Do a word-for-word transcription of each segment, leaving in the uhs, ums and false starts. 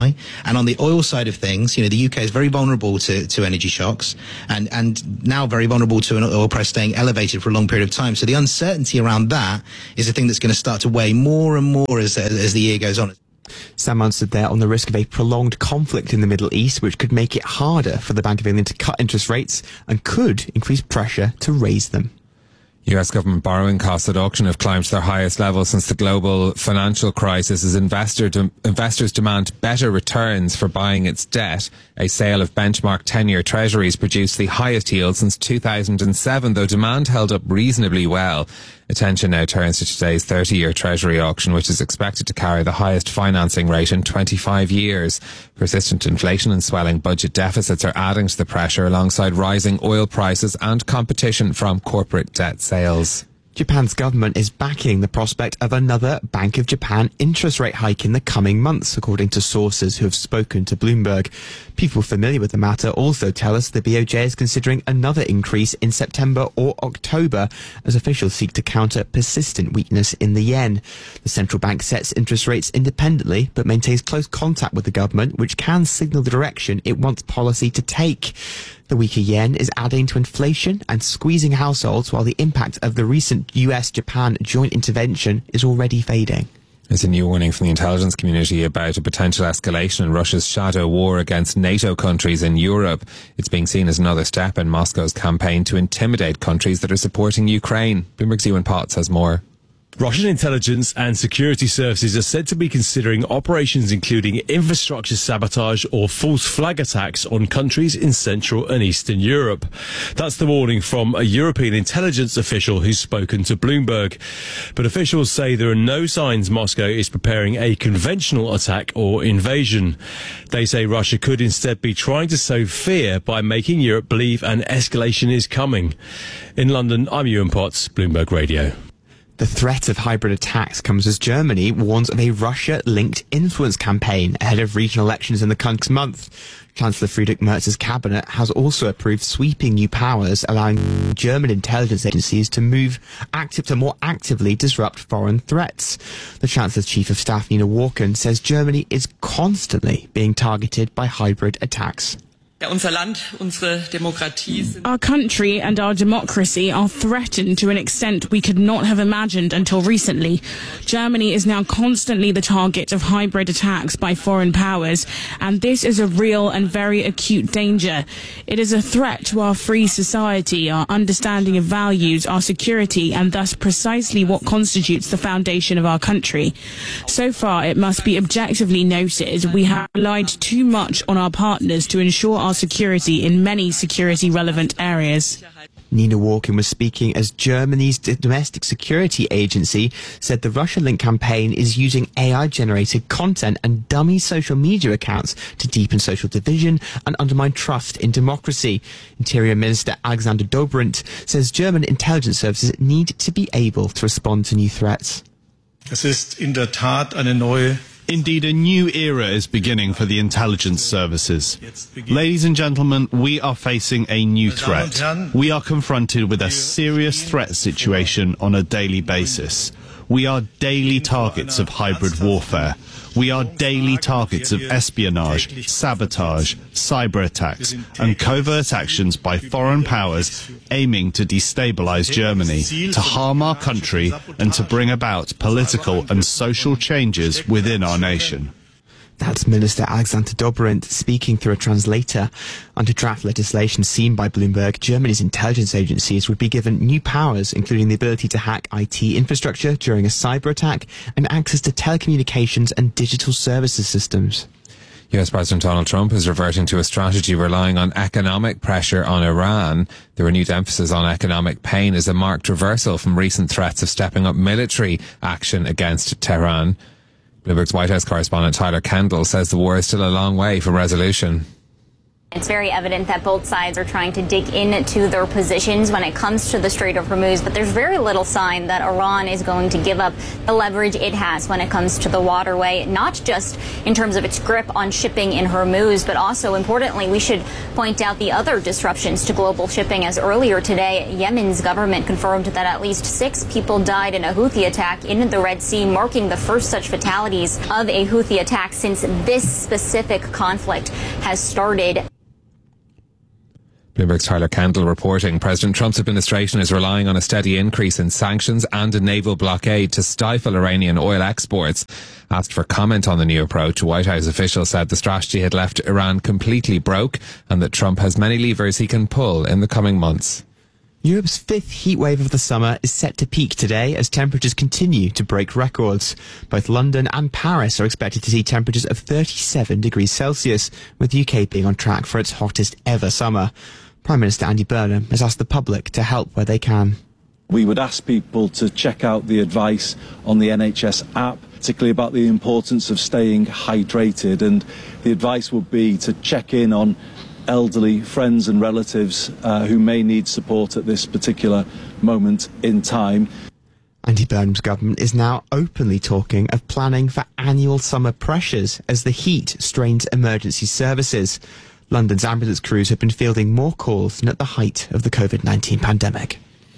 supply. And on the oil side of things, you know, the U K is very vulnerable to, to energy shocks and, and now very vulnerable to an oil price staying elevated for a long period of time. So the uncertainty around that is a thing that's going to start to weigh more and more as, as the year goes on. Sam answered there on the risk of a prolonged conflict in the Middle East, which could make it harder for the Bank of England to cut interest rates and could increase pressure to raise them. U S government borrowing costs at auction have climbed to their highest level since the global financial crisis as investor de- investors demand better returns for buying its debt. A sale of benchmark ten-year treasuries produced the highest yield since two thousand seven, though demand held up reasonably well. Attention now turns to today's thirty-year Treasury auction, which is expected to carry the highest financing rate in twenty-five years. Persistent inflation and swelling budget deficits are adding to the pressure alongside rising oil prices and competition from corporate debt sales. Japan's government is backing the prospect of another Bank of Japan interest rate hike in the coming months, according to sources who have spoken to Bloomberg. People familiar with the matter also tell us the B O J is considering another increase in September or October as officials seek to counter persistent weakness in the yen. The central bank sets interest rates independently but maintains close contact with the government, which can signal the direction it wants policy to take. The weaker yen is adding to inflation and squeezing households, while the impact of the recent U S Japan joint intervention is already fading. There's a new warning from the intelligence community about a potential escalation in Russia's shadow war against NATO countries in Europe. It's being seen as another step in Moscow's campaign to intimidate countries that are supporting Ukraine. Bloomberg's Ewan Potts has more. Russian intelligence and security services are said to be considering operations including infrastructure sabotage or false flag attacks on countries in Central and Eastern Europe. That's the warning from a European intelligence official who's spoken to Bloomberg. But officials say there are no signs Moscow is preparing a conventional attack or invasion. They say Russia could instead be trying to sow fear by making Europe believe an escalation is coming. In London, I'm Ewan Potts, Bloomberg Radio. The threat of hybrid attacks comes as Germany warns of a Russia-linked influence campaign ahead of regional elections in the next month. Chancellor Friedrich Merz's cabinet has also approved sweeping new powers, allowing German intelligence agencies to move active to more actively disrupt foreign threats. The Chancellor's Chief of Staff, Nina Walken, says Germany is constantly being targeted by hybrid attacks. Our country and our democracy are threatened to an extent we could not have imagined until recently. Germany is now constantly the target of hybrid attacks by foreign powers, and this is a real and very acute danger. It is a threat to our free society, our understanding of values, our security, and thus precisely what constitutes the foundation of our country. So far, it must be objectively noted, we have relied too much on our partners to ensure our security in many security-relevant areas. Nina Walken was speaking as Germany's domestic security agency said the Russia-linked campaign is using A I-generated content and dummy social media accounts to deepen social division and undermine trust in democracy. Interior Minister Alexander Dobrindt says German intelligence services need to be able to respond to new threats. Es ist in der Tat eine neue Indeed, a new era is beginning for the intelligence services. Ladies and gentlemen, we are facing a new threat. We are confronted with a serious threat situation on a daily basis. We are daily targets of hybrid warfare. We are daily targets of espionage, sabotage, cyber attacks, and covert actions by foreign powers aiming to destabilize Germany, to harm our country, and to bring about political and social changes within our nation. That's Minister Alexander Dobrindt speaking through a translator. Under draft legislation seen by Bloomberg, Germany's intelligence agencies would be given new powers, including the ability to hack I T infrastructure during a cyber attack and access to telecommunications and digital services systems. U S President Donald Trump is reverting to a strategy relying on economic pressure on Iran. The renewed emphasis on economic pain is a marked reversal from recent threats of stepping up military action against Tehran. Bloomberg's White House correspondent Tyler Kendall says the war is still a long way from resolution. It's very evident that both sides are trying to dig into their positions when it comes to the Strait of Hormuz, but there's very little sign that Iran is going to give up the leverage it has when it comes to the waterway, not just in terms of its grip on shipping in Hormuz, but also importantly, we should point out the other disruptions to global shipping, as earlier today, Yemen's government confirmed that at least six people died in a Houthi attack in the Red Sea, marking the first such fatalities of a Houthi attack since this specific conflict has started. Bloomberg's Tyler Kendall reporting President Trump's administration is relying on a steady increase in sanctions and a naval blockade to stifle Iranian oil exports. Asked for comment on the new approach, White House officials said the strategy had left Iran completely broke and that Trump has many levers he can pull in the coming months. Europe's fifth heatwave of the summer is set to peak today as temperatures continue to break records. Both London and Paris are expected to see temperatures of thirty-seven degrees Celsius, with the U K being on track for its hottest ever summer. Prime Minister Andy Burnham has asked the public to help where they can. We would ask people to check out the advice on the N H S app, particularly about the importance of staying hydrated, and the advice would be to check in on elderly friends and relatives uh, who may need support at this particular moment in time. Andy Burnham's government is now openly talking of planning for annual summer pressures as the heat strains emergency services. London's ambulance crews have been fielding more calls than at the height of the COVID nineteen pandemic.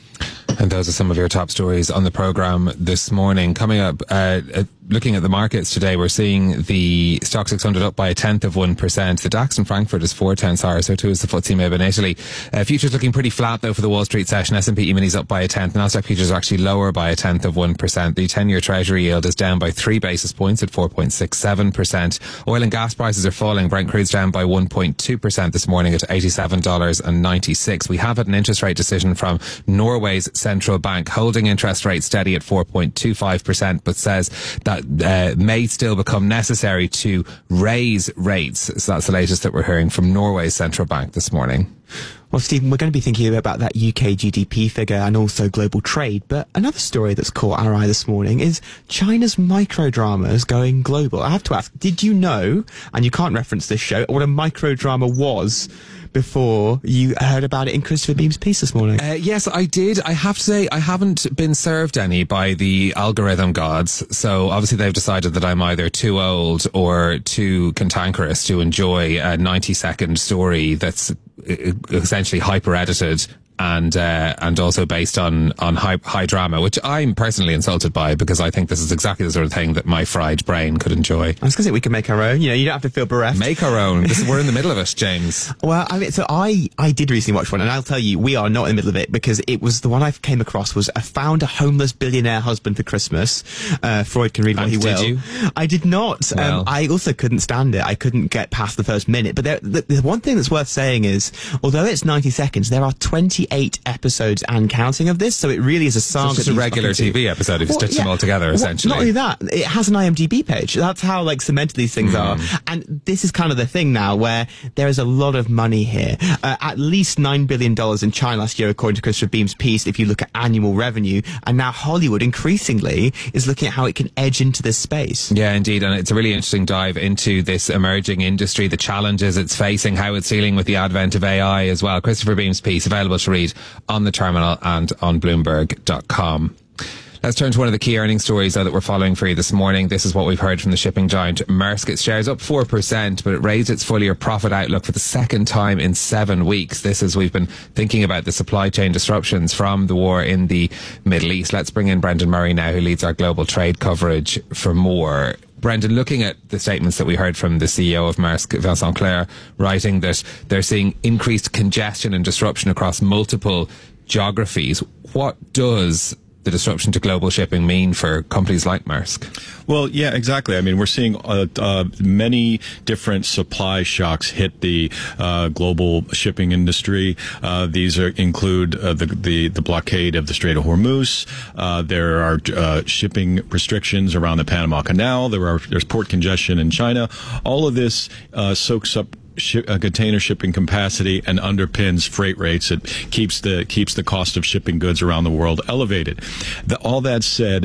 And those are some of your top stories on the programme this morning. Coming up, uh, uh, looking at the markets today, we're seeing the Stock six hundred up by a tenth of one percent. The DAX in Frankfurt is four tenths higher, so too is the F T S E M I B in Italy. Uh, futures looking pretty flat, though, for the Wall Street session. S and P E-minis up by a tenth. Nasdaq futures are actually lower by a tenth of one percent. The ten-year Treasury yield is down by three basis points at four point six seven percent. Oil and gas prices are falling. Brent crude's down by one point two percent this morning at eighty-seven dollars and ninety-six cents. We have had an interest rate decision from Norway's central bank, holding interest rates steady at four point two five percent, but says that uh, may still become necessary to raise rates. So that's the latest that we're hearing from Norway's central bank this morning. Well, Stephen, we're going to be thinking about that U K G D P figure and also global trade. But another story that's caught our eye this morning is China's microdramas going global. I have to ask, did you know, and you can't reference this show, what a microdrama was before you heard about it in Christopher Beam's piece this morning? Uh, yes, I did. I have to say, I haven't been served any by the algorithm gods. So obviously they've decided that I'm either too old or too cantankerous to enjoy a ninety second story that's essentially hyper edited and uh, and also based on on high, high drama, which I'm personally insulted by, because I think this is exactly the sort of thing that my fried brain could enjoy. I was going to say we can make our own. You know, you don't have to feel bereft. Make our own. This, we're in the middle of it, James. Well, I mean, so I I did recently watch one, and I'll tell you, we are not in the middle of it, because it was the one I came across was I found a homeless billionaire husband for Christmas. Uh, Freud can read what and he did will. You? I did not. Well. Um, I also couldn't stand it. I couldn't get past the first minute. But there, the, the one thing that's worth saying is, although it's ninety seconds, there are twenty-eight episodes and counting of this, so it really is a saga. So it's just a regular T V episode if you well, stitch yeah. them all together, well, essentially. Not only that, it has an I M D B page. That's how like cemented these things mm. are. And this is kind of the thing now, where there is a lot of money here. Uh, at least nine billion dollars in China last year, according to Christopher Beam's piece, if you look at annual revenue. And now Hollywood, increasingly, is looking at how it can edge into this space. Yeah, indeed. And it's a really interesting dive into this emerging industry, the challenges it's facing, how it's dealing with the advent of A I as well. Christopher Beam's piece, available to read on the terminal and on Bloomberg dot com. Let's turn to one of the key earnings stories though, that we're following for you this morning. This is what we've heard from the shipping giant Maersk. Its shares up four percent, but it raised its full year profit outlook for the second time in seven weeks. This is, we've been thinking about the supply chain disruptions from the war in the Middle East. Let's bring in Brendan Murray now, who leads our global trade coverage, for more. Brendan, looking at the statements that we heard from the C E O of Maersk, Vincent Clerc, writing that they're seeing increased congestion and disruption across multiple geographies. What does the disruption to global shipping mean for companies like Maersk? Well, yeah, exactly. I mean, we're seeing uh, uh, many different supply shocks hit the uh, global shipping industry. Uh, these are, include uh, the, the the blockade of the Strait of Hormuz. Uh, there are uh, shipping restrictions around the Panama Canal. There are there's port congestion in China. All of this uh, soaks up Ship, uh, container shipping capacity and underpins freight rates. It keeps the keeps the cost of shipping goods around the world elevated. The, all that said,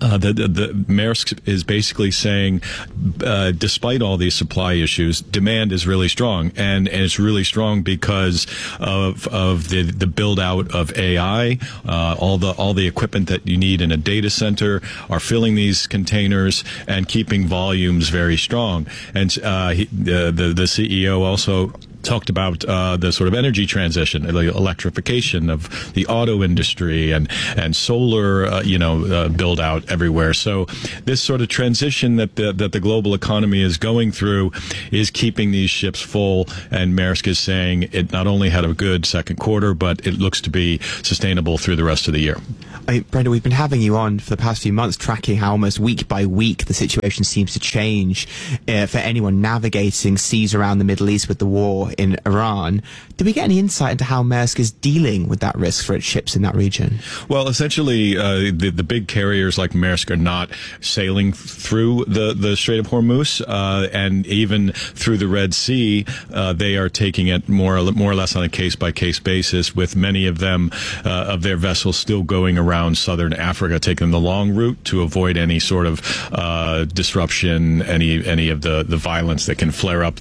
Uh, the, the, the Maersk is basically saying, uh, despite all these supply issues, demand is really strong, and, and it's really strong because of of the the build out of A I, uh, all the all the equipment that you need in a data center are filling these containers and keeping volumes very strong. And uh, he, the, the the C E O also talked about uh, the sort of energy transition, the electrification of the auto industry, and and solar, uh, you know, uh, build out everywhere. So this sort of transition that the, that the global economy is going through is keeping these ships full. And Maersk is saying it not only had a good second quarter, but it looks to be sustainable through the rest of the year. I, Brenda, we've been having you on for the past few months, tracking how almost week by week the situation seems to change uh, for anyone navigating seas around the Middle East with the war in Iran. Did we get any insight into how Maersk is dealing with that risk for its ships in that region? Well, essentially, uh, the, the big carriers like Maersk are not sailing through the, the Strait of Hormuz, uh, and even through the Red Sea. Uh, they are taking it more, more or less on a case-by-case basis, with many of them, uh, of their vessels still going around southern Africa, taking the long route to avoid any sort of uh, disruption, any any of the, the violence that can flare up